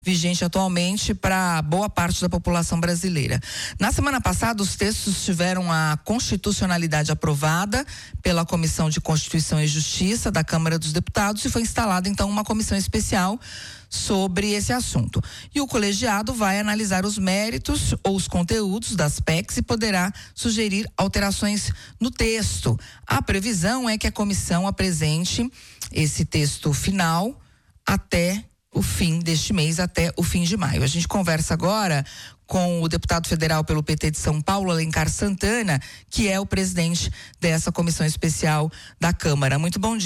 vigente atualmente para boa parte da população brasileira. Na semana passada, os textos tiveram a constitucionalidade aprovada pela Comissão de Constituição e Justiça da Câmara dos Deputados e foi instalada então uma comissão especial sobre esse assunto. E o colegiado vai analisar os méritos ou os conteúdos das PECs e poderá sugerir alterações no texto. A previsão é que a comissão apresente esse texto final até o fim deste mês, até o fim de maio. A gente conversa agora com o deputado federal pelo PT de São Paulo, Alencar Santana, que é o presidente dessa comissão especial da Câmara. Muito bom dia.